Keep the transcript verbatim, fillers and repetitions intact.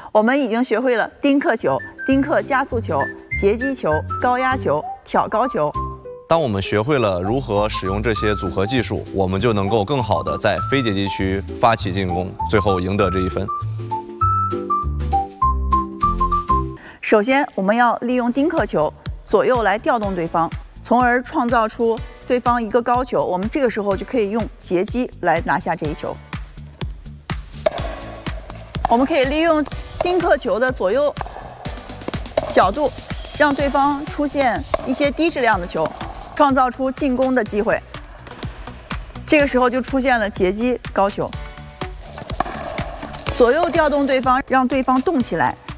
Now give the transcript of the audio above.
我们已经学会了丁克球、丁克加速球、截击球、高压球、挑高球。 当我们学会了如何使用这些组合技术，我们就能够更好地在非截击区发起进攻，最后赢得这一分。 首先，我们要利用丁克球左右来调动对方，从而创造出对方一个高球。我们这个时候就可以用截击来拿下这一球。我们可以利用丁克球的左右角度，让对方出现一些低质量的球，创造出进攻的机会。这个时候就出现了截击高球。左右调动对方，让对方动起来。